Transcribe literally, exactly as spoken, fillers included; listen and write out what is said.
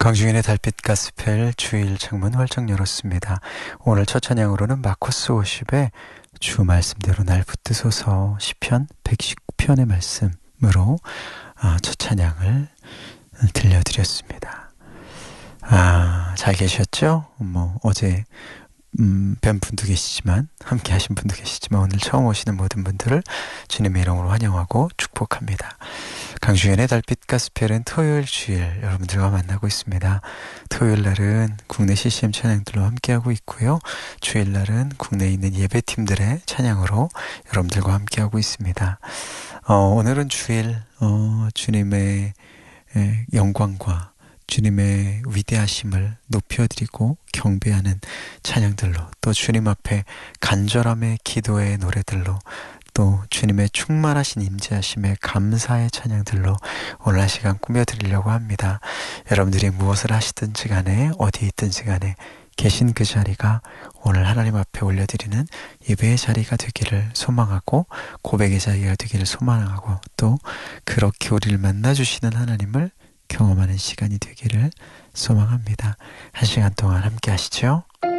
강주인의 달빛 가스펠 주일 창문 활짝 열었습니다. 오늘 첫 찬양으로는 마커스 오십의 주 말씀대로 날 붙드소서 시편 백십구 편의 말씀으로 첫 찬양을 들려드렸습니다. 아, 잘 계셨죠? 뭐 어제 음, 뵌 분도 계시지만 함께 하신 분도 계시지만 오늘 처음 오시는 모든 분들을 주님의 이름으로 환영하고 축복합니다. 강주연의 달빛 가스펠은 토요일 주일 여러분들과 만나고 있습니다. 토요일 날은 국내 씨씨엠 찬양들로 함께하고 있고요. 주일 날은 국내에 있는 예배팀들의 찬양으로 여러분들과 함께하고 있습니다. 어, 오늘은 주일 어, 주님의 에, 영광과 주님의 위대하심을 높여드리고 경배하는 찬양들로, 또 주님 앞에 간절함의 기도의 노래들로, 또 주님의 충만하신 임재하심에 감사의 찬양들로 오늘 한 시간 꾸며드리려고 합니다. 여러분들이 무엇을 하시든지 간에 어디에 있든지 간에 계신 그 자리가 오늘 하나님 앞에 올려드리는 예배의 자리가 되기를 소망하고, 고백의 자리가 되기를 소망하고, 또 그렇게 우리를 만나주시는 하나님을 경험하는 시간이 되기를 소망합니다. 한 시간 동안 함께 하시죠.